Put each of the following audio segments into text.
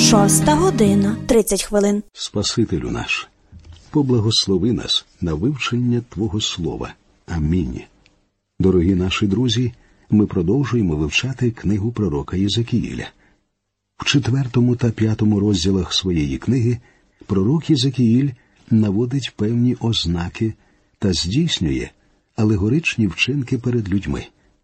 6:30. Спасителю наш, поблагослови нас на вивчення Твого Слова. Амінь. Дорогі наші друзі, ми продовжуємо вивчати книгу пророка Єзекіїля. В 4 та 5 розділах своєї книги пророк Єзекіїль наводить певні ознаки та здійснює алегоричні вчинки перед людьми.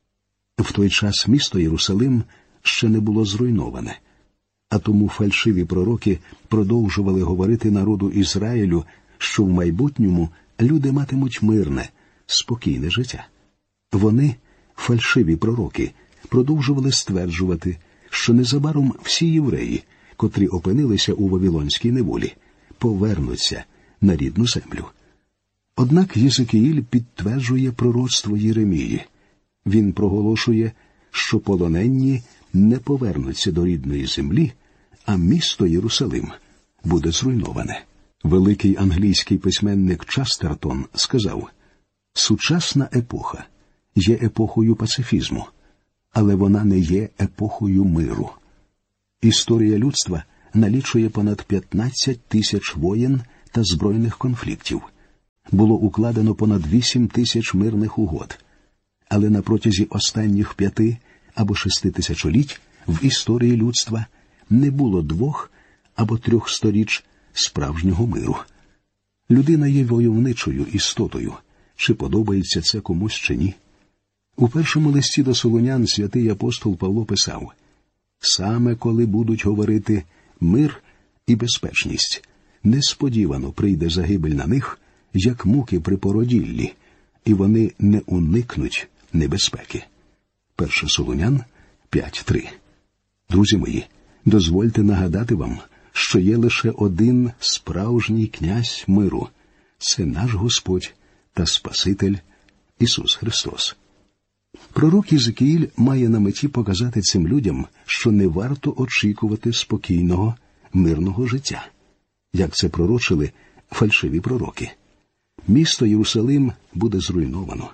В той час місто Єрусалим ще не було зруйноване, а тому фальшиві пророки продовжували говорити народу Ізраїлю, що в майбутньому люди матимуть мирне, спокійне життя. Вони, фальшиві пророки, продовжували стверджувати, що незабаром всі євреї, котрі опинилися у Вавилонській неволі, повернуться на рідну землю. Однак Єзекіїль підтверджує пророцтво Єремії. Він проголошує, що полонені не повернуться до рідної землі, а місто Єрусалим буде зруйноване. Великий англійський письменник Частертон сказав: «Сучасна епоха є епохою пацифізму, але вона не є епохою миру». Історія людства налічує понад 15 тисяч воєн та збройних конфліктів. Було укладено понад 8 тисяч мирних угод. Але на протязі останніх 5 або 6 тисячоліть в історії людства не було 2 або 3 сторіч справжнього миру. Людина є войовничою істотою, чи подобається це комусь чи ні. У першому листі до Солунян святий апостол Павло писав: «Саме коли будуть говорити мир і безпечність, несподівано прийде загибель на них, як муки при породіллі, і вони не уникнуть небезпеки». 1 Солунян 5:3. Друзі мої, дозвольте нагадати вам, що є лише один справжній князь миру – це наш Господь та Спаситель Ісус Христос. Пророк Єзекіїль має на меті показати цим людям, що не варто очікувати спокійного, мирного життя, як це пророчили фальшиві пророки. Місто Єрусалим буде зруйновано.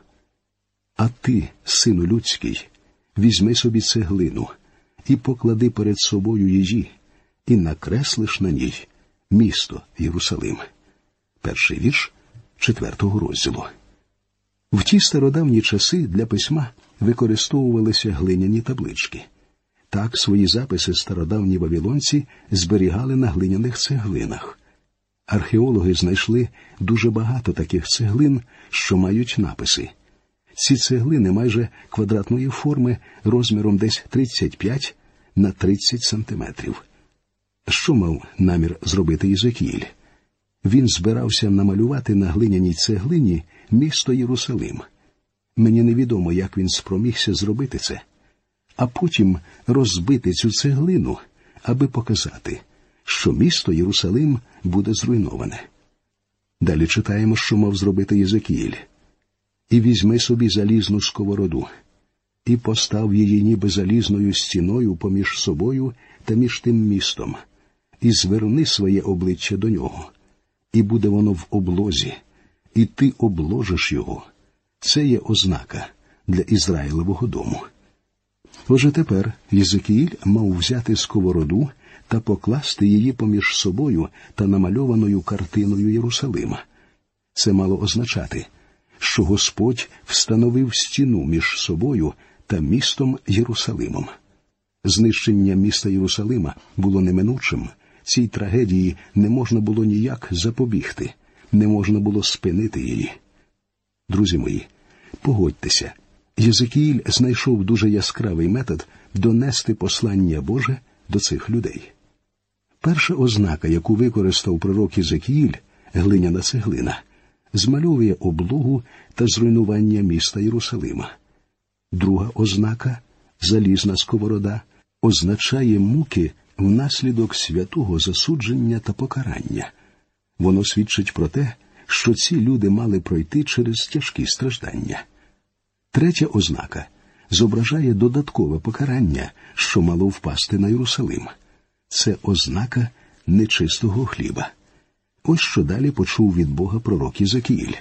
А ти, сину людський, візьми собі цеглину і поклади перед собою її, і накреслиш на ній місто Єрусалим. 1 вірш 4 розділу. В ті стародавні часи для письма використовувалися глиняні таблички. Так свої записи стародавні вавилонці зберігали на глиняних цеглинах. Археологи знайшли дуже багато таких цеглин, що мають написи. Ці цеглини майже квадратної форми, розміром десь 35 на 30 сантиметрів. Що мав намір зробити Єзекіїль? Він збирався намалювати на глиняній цеглині місто Єрусалим. Мені невідомо, як він спромігся зробити це. А потім розбити цю цеглину, аби показати, що місто Єрусалим буде зруйноване. Далі читаємо, що мав зробити Єзекіїль. «І візьми собі залізну сковороду, і постав її ніби залізною стіною поміж собою та між тим містом, і зверни своє обличчя до нього, і буде воно в облозі, і ти обложиш його». Це є ознака для Ізраїлевого дому. Отже, тепер Єзекіїль мав взяти сковороду та покласти її поміж собою та намальованою картиною Єрусалима. Це мало означати, що Господь встановив стіну між собою та містом Єрусалимом. Знищення міста Єрусалима було неминучим. Цій трагедії не можна було ніяк запобігти, не можна було спинити її. Друзі мої, погодьтеся, Єзекіїль знайшов дуже яскравий метод донести послання Боже до цих людей. Перша ознака, яку використав пророк Єзекіїль, глиняна цеглина, змальовує облогу та зруйнування міста Єрусалима. Друга ознака, залізна сковорода, означає муки внаслідок святого засудження та покарання. Воно свідчить про те, що ці люди мали пройти через тяжкі страждання. Третя ознака зображає додаткове покарання, що мало впасти на Єрусалим. Це ознака нечистого хліба. Ось що далі почув від Бога пророк Єзекіїль.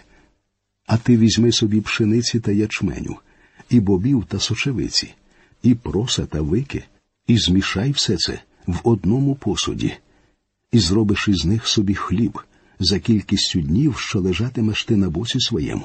«А ти візьми собі пшениці та ячменю, і бобів та сочевиці, і проса та вики, і змішай все це в одному посуді, і зробиш із них собі хліб за кількістю днів, що лежатимеш ти на боці своєму.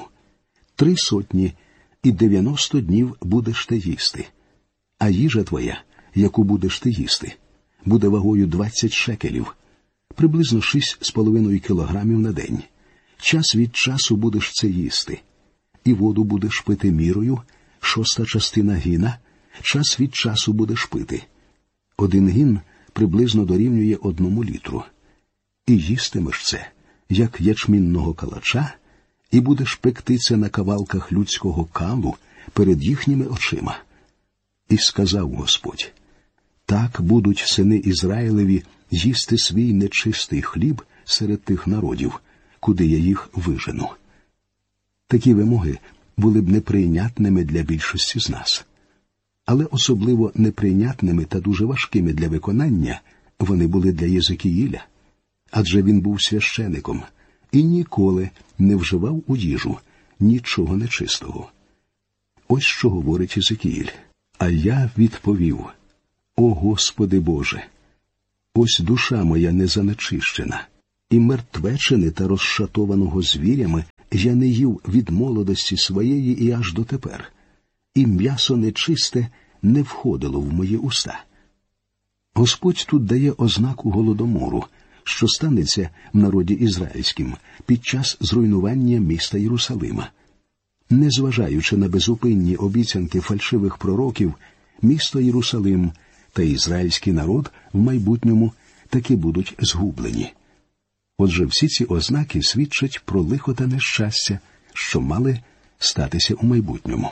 390 днів будеш ти їсти, а їжа твоя, яку будеш ти їсти, буде вагою 20 шекелів, приблизно 6,5 кілограмів на день. Час від часу будеш це їсти, і воду будеш пити мірою, 1/6 частина гіна, час від часу будеш пити. 1 гін приблизно дорівнює 1 літру. І їстимеш це, як ячмінного калача, і будеш пекти це на кавалках людського калу перед їхніми очима. І сказав Господь: так будуть сини Ізраїлеві їсти свій нечистий хліб серед тих народів, куди я їх вижену. Такі вимоги були б неприйнятними для більшості з нас. Але особливо неприйнятними та дуже важкими для виконання вони були для Єзекіїля. Адже він був священиком і ніколи не вживав у їжу нічого нечистого. Ось що говорить Єзекіїль. А я відповів: «О Господи Боже, ось душа моя не занечищена, і мертвечини та розшатованого звірями я не їв від молодості своєї і аж дотепер, і м'ясо нечисте не входило в мої уста». Господь тут дає ознаку голодомору, що станеться в народі ізраїльським під час зруйнування міста Єрусалима. Незважаючи на безупинні обіцянки фальшивих пророків, місто Єрусалим та ізраїльський народ в майбутньому таки будуть згублені. Отже, всі ці ознаки свідчать про лихо та нещастя, що мали статися у майбутньому.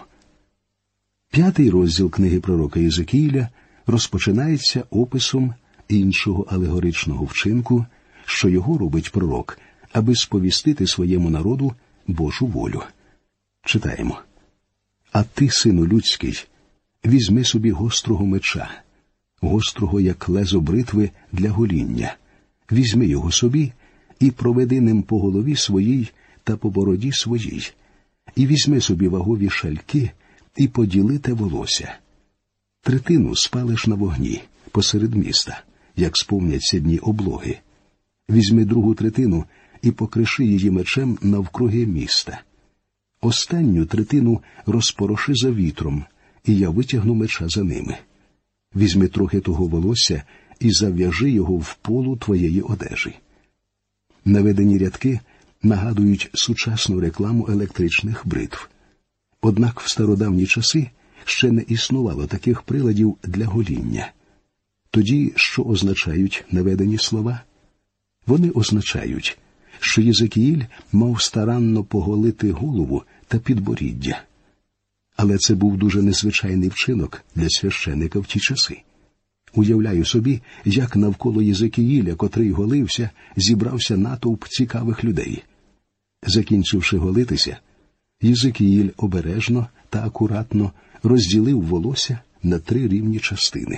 5-й розділ книги пророка Єзекіїля розпочинається описом іншого алегоричного вчинку, що його робить пророк, аби сповістити своєму народу Божу волю. Читаємо. «А ти, сину людський, візьми собі гострого меча, гострого, як лезо бритви для гоління. Візьми його собі і проведи ним по голові своїй та по бороді своїй. І візьми собі вагові шальки і поділи те волосся. 1/3 спалиш на вогні посеред міста, як сповняться дні облоги. Візьми 2/3 і покриши її мечем навкруги міста. Останню 1/3 розпороши за вітром, і я витягну меча за ними. Візьми трохи того волосся і зав'яжи його в полу твоєї одежі». Наведені рядки нагадують сучасну рекламу електричних бритв. Однак в стародавні часи ще не існувало таких приладів для гоління. Тоді що означають наведені слова? Вони означають, що Єзекіїль мав старанно поголити голову та підборіддя. Але це був дуже незвичайний вчинок для священика в ті часи. Уявляю собі, як навколо Єзекіїля, котрий голився, зібрався натовп цікавих людей. Закінчивши голитися, Єзекіїль обережно та акуратно розділив волосся на 3 рівні частини.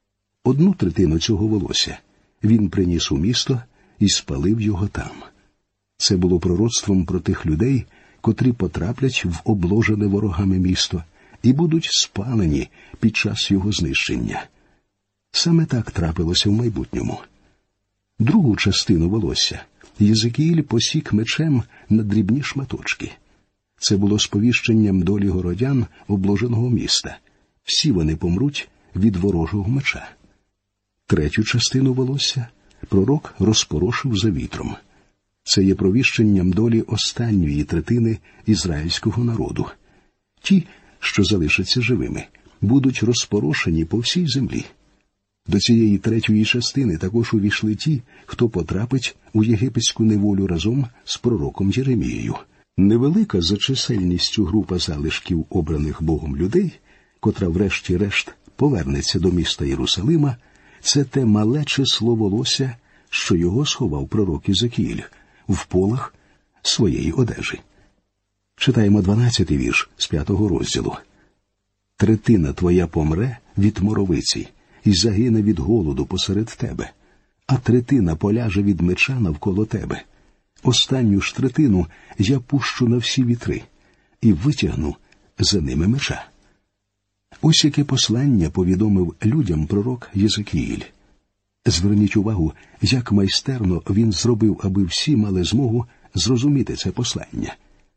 1/3 цього волосся він приніс у місто і спалив його там. Це було пророцтвом про тих людей, котрі потраплять в обложене ворогами місто і будуть спалені під час його знищення. Саме так трапилося в майбутньому. 2 частину волосся Єзекіїль посік мечем на дрібні шматочки. Це було сповіщенням долі городян обложеного міста. Всі вони помруть від ворожого меча. 3 частину волосся пророк розпорошив за вітром. Це є провіщенням долі останньої 1/3 ізраїльського народу. Ті, що залишаться живими, будуть розпорошені по всій землі. До цієї 3-ї частини також увійшли ті, хто потрапить у єгипетську неволю разом з пророком Єремією. Невелика за чисельністю група залишків обраних Богом людей, котра врешті-решт повернеться до міста Єрусалима, це те мале число волосся, що його сховав пророк Єзекіїль в полах своєї одежі. Читаємо 12-й вірш з 5-го розділу. «1/3 твоя помре від моровиці і загине від голоду посеред тебе, а 1/3 поляже від меча навколо тебе. Останню ж 1/3 я пущу на всі вітри і витягну за ними меча». Ось яке послання повідомив людям пророк Єзекіїль. Зверніть увагу, як майстерно він зробив, аби всі мали змогу зрозуміти це послання.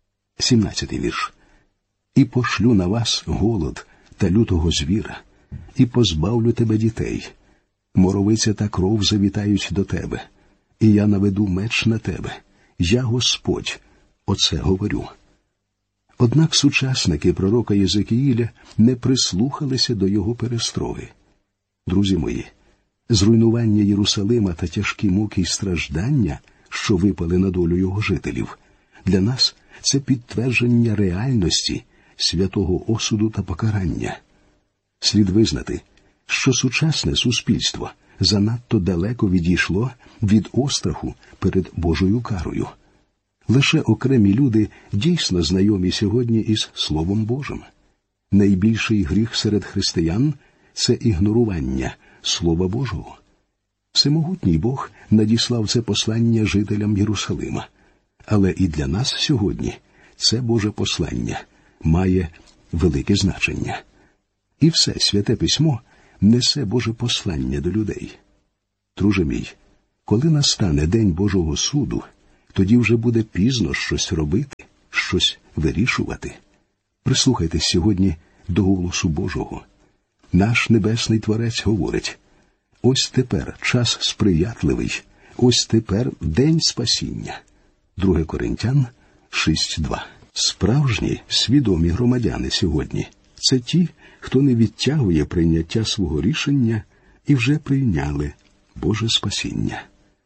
17-й вірш. «І пошлю на вас голод та лютого звіра, і позбавлю тебе дітей. Моровиця та кров завітають до тебе, і я наведу меч на тебе. Я Господь, оце говорю». Однак сучасники пророка Єзекіїля не прислухалися до його перестроги. Друзі мої, зруйнування Єрусалима та тяжкі муки й страждання, що випали на долю його жителів, для нас це підтвердження реальності святого осуду та покарання. Слід визнати, що сучасне суспільство занадто далеко відійшло від остраху перед Божою карою. Лише окремі люди дійсно знайомі сьогодні із Словом Божим. Найбільший гріх серед християн – це ігнорування Слова Божого. Всемогутній Бог надіслав це послання жителям Єрусалима. Але і для нас сьогодні це Боже послання має велике значення. І все Святе Письмо несе Боже послання до людей. Друже мій, коли настане День Божого суду, тоді вже буде пізно щось робити, щось вирішувати. Прислухайтесь сьогодні до голосу Божого. Наш Небесний Творець говорить: «Ось тепер час сприятливий, ось тепер день спасіння». 2 Коринтян 6:2. Справжні, свідомі громадяни сьогодні – це ті, хто не відтягує прийняття свого рішення і вже прийняли Боже спасіння.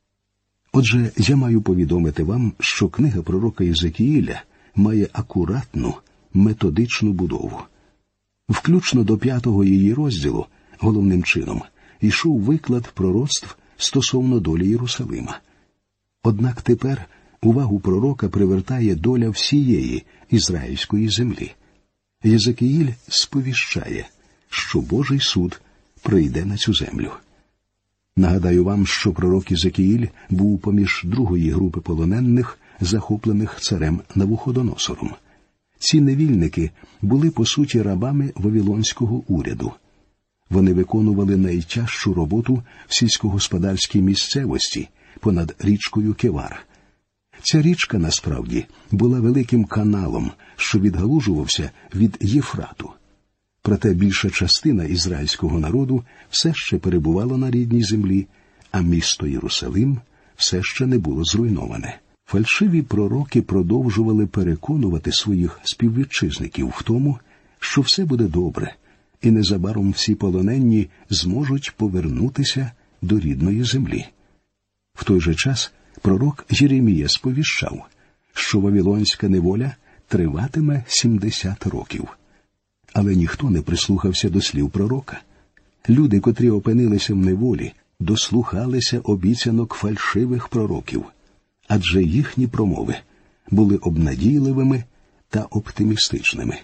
Отже, я маю повідомити вам, що книга пророка Єзекіїля має акуратну, методичну будову. Включно до 5-го її розділу, головним чином, йшов виклад пророцтв стосовно долі Єрусалима. Однак тепер увагу пророка привертає доля всієї ізраїльської землі. Єзекіїль сповіщає, що Божий суд прийде на цю землю. Нагадаю вам, що пророк Єзекіїль був поміж другої групи полонених, захоплених царем Навуходоносором. Ці невільники були, по суті, рабами вавилонського уряду. Вони виконували найтяжчу роботу в сільськогосподарській місцевості понад річкою Кевар. Ця річка, насправді, була великим каналом, що відгалужувався від Єфрату. Проте більша частина ізраїльського народу все ще перебувала на рідній землі, а місто Єрусалим все ще не було зруйноване. Фальшиві пророки продовжували переконувати своїх співвітчизників в тому, що все буде добре, і незабаром всі полонені зможуть повернутися до рідної землі. В той же час пророк Єремія сповіщав, що вавилонська неволя триватиме 70 років. Але ніхто не прислухався до слів пророка. Люди, котрі опинилися в неволі, дослухалися обіцянок фальшивих пророків, адже їхні промови були обнадійливими та оптимістичними.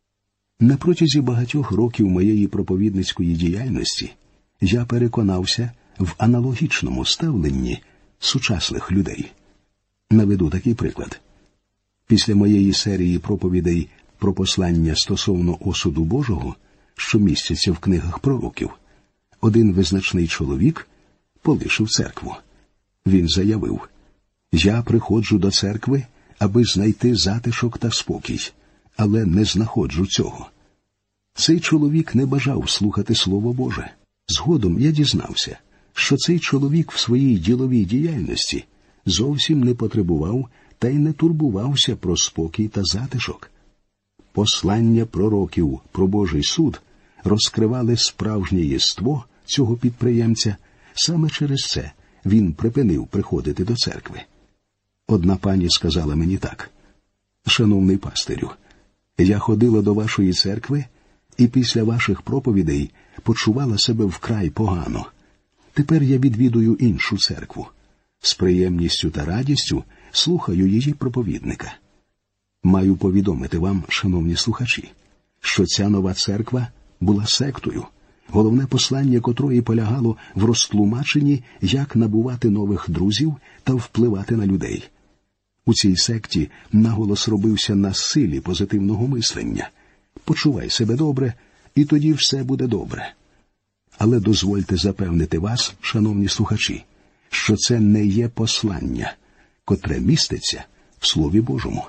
На протязі багатьох років моєї проповідницької діяльності я переконався в аналогічному ставленні сучасних людей. Наведу такий приклад. Після моєї серії проповідей про послання стосовно осуду Божого, що містяться в книгах пророків, один визначний чоловік полишив церкву. Він заявив: «Я приходжу до церкви, аби знайти затишок та спокій, але не знаходжу цього». Цей чоловік не бажав слухати Слово Боже. Згодом я дізнався, що цей чоловік в своїй діловій діяльності зовсім не потребував та й не турбувався про спокій та затишок. Послання пророків про Божий суд розкривали справжнє єство цього підприємця. Саме через це він припинив приходити до церкви. Одна пані сказала мені так: «Шановний пастирю, я ходила до вашої церкви і після ваших проповідей почувала себе вкрай погано. Тепер я відвідую іншу церкву. З приємністю та радістю слухаю її проповідника». Маю повідомити вам, шановні слухачі, що ця нова церква була сектою, головне послання котрої полягало в розтлумаченні, як набувати нових друзів та впливати на людей. У цій секті наголос робився на силі позитивного мислення. Почувай себе добре, і тоді все буде добре. Але дозвольте запевнити вас, шановні слухачі, що це не є послання, котре міститься в Слові Божому.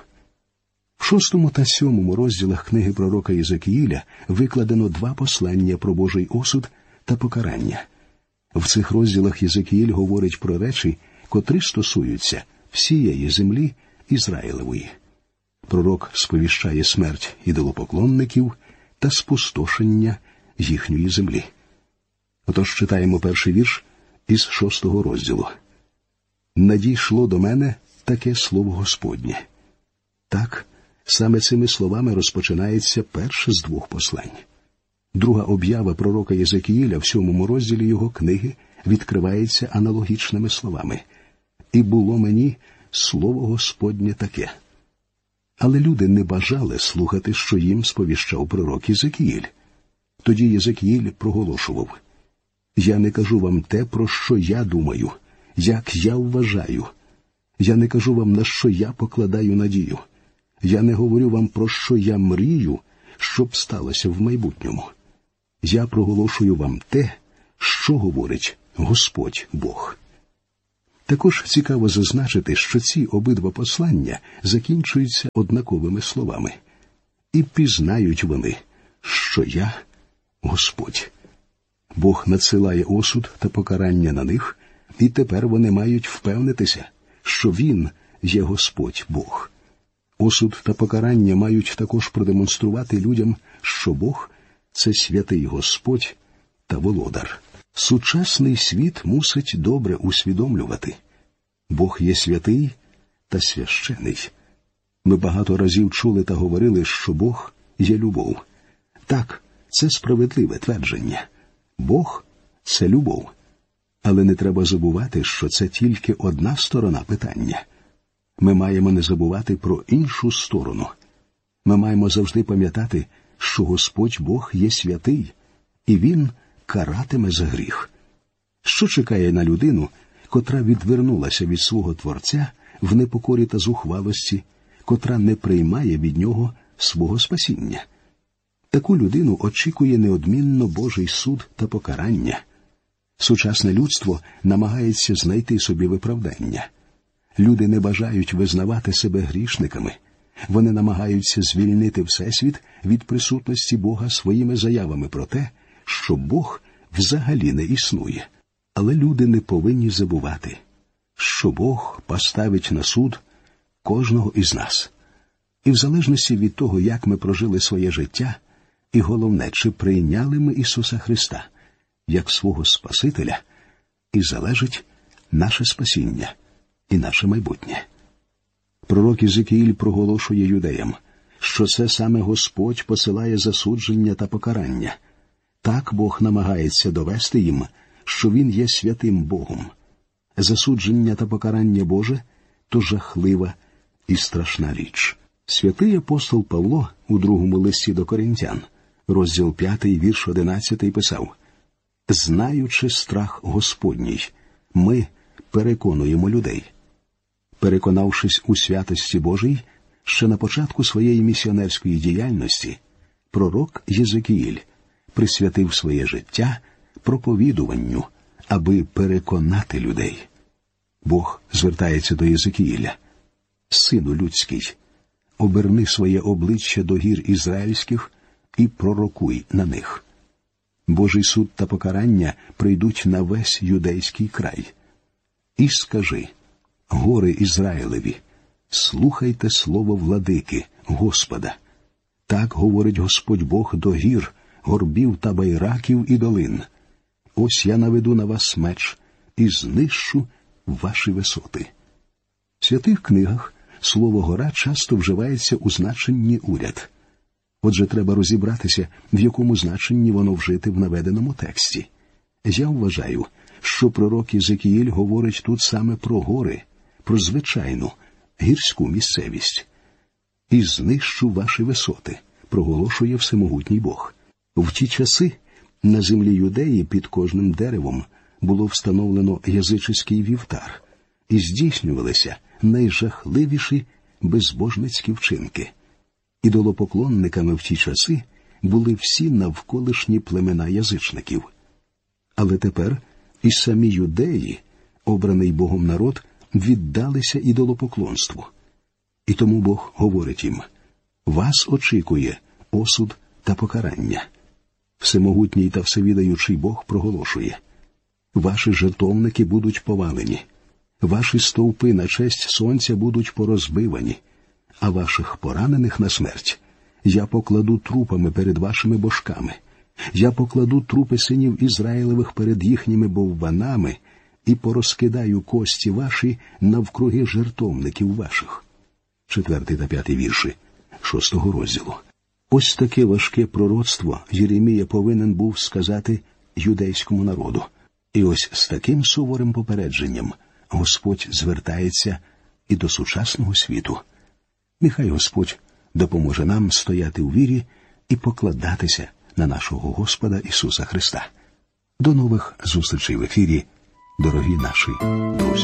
В 6 та 7 розділах книги пророка Єзекіїля викладено 2 послання про Божий осуд та покарання. В цих розділах Єзекіїль говорить про речі, котрі стосуються всієї землі Ізраїлевої. Пророк сповіщає смерть ідолопоклонників та спустошення їхньої землі. Отож читаємо перший вірш із 6 розділу. «Надійшло до мене таке слово Господнє». Так, саме цими словами розпочинається перше з 2 послань. Друга об'ява пророка Єзекіїля в 7 розділі його книги відкривається аналогічними словами. «І було мені слово Господнє таке». Але люди не бажали слухати, що їм сповіщав пророк Єзекіїль. Тоді Єзекіїль проголошував: «Я не кажу вам те, про що я думаю, як я вважаю. Я не кажу вам, на що я покладаю надію. Я не говорю вам, про що я мрію, щоб сталося в майбутньому. Я проголошую вам те, що говорить Господь Бог». Також цікаво зазначити, що ці обидва послання закінчуються однаковими словами. «І пізнають вони, що я Господь». Бог надсилає осуд та покарання на них, і тепер вони мають впевнитися, що Він є Господь Бог. Осуд та покарання мають також продемонструвати людям, що Бог – це святий Господь та Володар. Сучасний світ мусить добре усвідомлювати: Бог є святий та священий. Ми багато разів чули та говорили, що Бог є любов. Так, це справедливе твердження. Бог – це любов. Але не треба забувати, що це тільки одна сторона питання. Ми маємо не забувати про іншу сторону. Ми маємо завжди пам'ятати, що Господь Бог є святий, і Він каратиме за гріх. Що чекає на людину, котра відвернулася від свого Творця в непокорі та зухвалості, котра не приймає від Нього свого спасіння? Таку людину очікує неодмінно Божий суд та покарання. Сучасне людство намагається знайти собі виправдання. Люди не бажають визнавати себе грішниками. Вони намагаються звільнити Всесвіт від присутності Бога своїми заявами про те, що Бог взагалі не існує. Але люди не повинні забувати, що Бог поставить на суд кожного із нас. І в залежності від того, як ми прожили своє життя, і головне, чи прийняли ми Ісуса Христа як свого Спасителя, і залежить наше спасіння і наше майбутнє. Пророк Єзекіїль проголошує юдеям, що це саме Господь посилає засудження та покарання. Так Бог намагається довести їм, що Він є святим Богом. Засудження та покарання Боже – то жахлива і страшна річ. Святий апостол Павло у 2 листі до Коринтян, розділ 5, вірш 11, писав: «Знаючи страх Господній, ми переконуємо людей». Переконавшись у святості Божій, ще на початку своєї місіонерської діяльності, пророк Єзекіїль присвятив своє життя проповідуванню, аби переконати людей. Бог звертається до Єзекіїля: «Сину людський, оберни своє обличчя до гір ізраїльських і пророкуй на них». Божий суд та покарання прийдуть на весь юдейський край. «І скажи: гори Ізраїлеві, слухайте слово владики, Господа. Так говорить Господь Бог до гір, горбів та байраків і долин. Ось я наведу на вас меч і знищу ваші висоти». В святих книгах слово «гора» часто вживається у значенні «уряд». Отже, треба розібратися, в якому значенні воно вжите в наведеному тексті. Я вважаю, що пророк Єзекіїль говорить тут саме про гори, про звичайну гірську місцевість. «І знищу ваші висоти», проголошує всемогутній Бог. В ті часи на землі Юдеї під кожним деревом було встановлено язичницький вівтар, і здійснювалися найжахливіші безбожницькі вчинки. Ідолопоклонниками в ті часи були всі навколишні племена язичників. Але тепер і самі юдеї, обраний Богом народ, віддалися ідолопоклонству. І тому Бог говорить їм: «Вас очікує осуд та покарання». Всемогутній та всевідаючий Бог проголошує: «Ваші жертовники будуть повалені, ваші стовпи на честь сонця будуть порозбивані, а ваших поранених на смерть я покладу трупами перед вашими божками. Я покладу трупи синів Ізраїлевих перед їхніми бовванами і порозкидаю кості ваші навкруги жертовників ваших». 4 та 5 вірші 6 розділу. Ось таке важке пророцтво Єремія повинен був сказати юдейському народу. І ось з таким суворим попередженням Господь звертається і до сучасного світу. Нехай Господь допоможе нам стояти у вірі і покладатися на нашого Господа Ісуса Христа. До нових зустрічей в ефірі, дорогі наші друзі.